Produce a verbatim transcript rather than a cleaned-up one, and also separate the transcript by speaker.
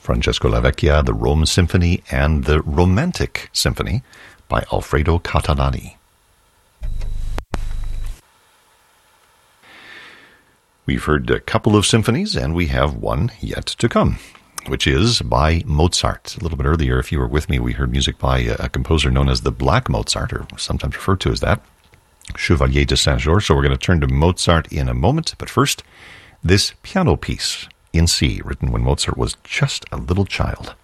Speaker 1: Francesco Lavecchia, the Rome Symphony, and the Romantic Symphony by Alfredo Catalani. We've heard a couple of symphonies, and we have one yet to come, which is by Mozart. A little bit earlier, if you were with me, we heard music by a composer known as the Black Mozart, or sometimes referred to as that, Chevalier de Saint-Georges. So we're going to turn to Mozart in a moment, but first, this piano piece in C, written when Mozart was just a little child.